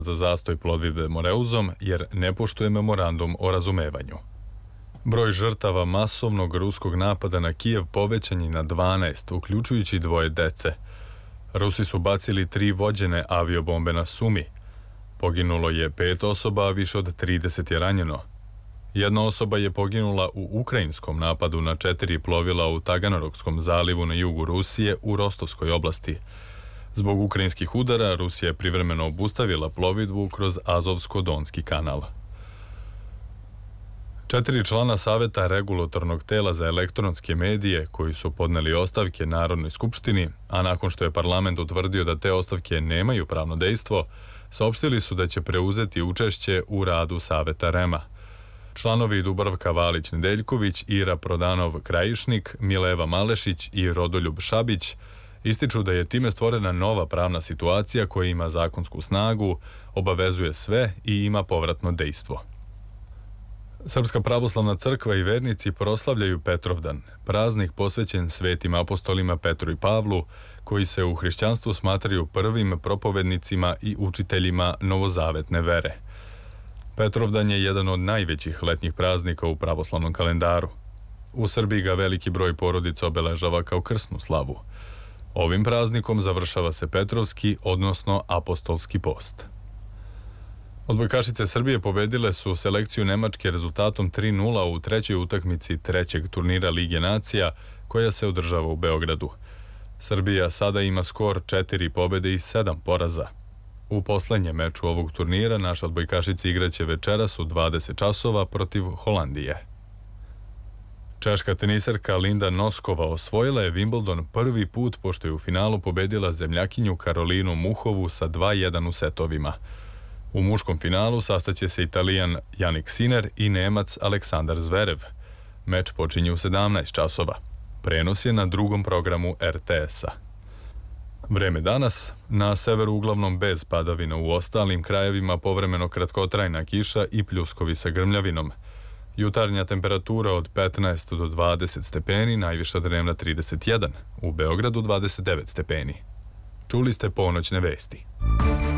za zastoj plovidbe Moreuzom jer ne poštuje memorandum o razumevanju. Broj žrtava masovnog ruskog napada na Kijev povećan je na 12, uključujući 2 dece. Rusi su bacili 3 vođene aviobombe na Sumi. Poginulo je 5 osoba, a više od 30 je ranjeno. Jedna osoba je poginula u ukrajinskom napadu na 4 plovila u Taganrogskom zalivu na jugu Rusije u Rostovskoj oblasti. Zbog ukrajinskih udara Rusija je privremeno obustavila plovidbu kroz Azovsko-Donski kanal. 4 člana Saveta regulatornog tela za elektronske medije, koji su podneli ostavke Narodnoj skupštini, a nakon što je parlament utvrdio da te ostavke nemaju pravno dejstvo, saopštili su da će preuzeti učešće u radu Saveta REM-a. Članovi Dubravka Valić-Nedeljković, Ira Prodanov-Krajišnik, Mileva Malešić i Rodoljub Šabić ističu da je time stvorena nova pravna situacija koja ima zakonsku snagu, obavezuje sve i ima povratno dejstvo. Srpska pravoslavna crkva i vernici proslavljaju Petrovdan, praznik posvećen svetim apostolima Petru i Pavlu, koji se u hrišćanstvu smatraju prvim propovednicima i učiteljima novozavetne vere. Petrovdan je jedan od najvećih letnjih praznika u pravoslavnom kalendaru. U Srbiji ga veliki broj porodica obeležava kao krsnu slavu. Ovim praznikom završava se Petrovski, odnosno apostolski post. Odbojkašice Srbije pobedile su selekciju Nemačke rezultatom 3:0 u trećoj utakmici trećeg turnira Lige nacija, koja se održava u Beogradu. Srbija sada ima skor 4 pobede i 7 poraza. U poslednjem meču ovog turnira naša odbojkašica igraće večeras u 20 časova protiv Holandije. Češka teniserka Linda Noskova osvojila je Wimbledon prvi put pošto je u finalu pobedila zemljakinju Karolinu Muhovu sa 2:1 u setovima. U muškom finalu sastaće se Italijan Jannik Sinner i Nemac Aleksandar Zverev. Meč počinje u 17 časova. Prenos je na drugom programu RTS-a. Vreme danas, na severu uglavnom bez padavina, u ostalim krajevima povremeno kratkotrajna kiša i pljuskovi sa grmljavinom. Jutarnja temperatura od 15 do 20 stepeni, najviša dnevna 31, u Beogradu 29 stepeni. Čuli ste ponoćne vesti.